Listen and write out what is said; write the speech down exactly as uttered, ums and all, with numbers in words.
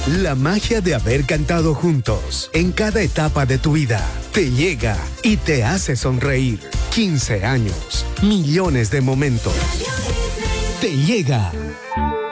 La magia de haber cantado juntos en cada etapa de tu vida te llega y te hace sonreír. quince años, millones de momentos. Te llega.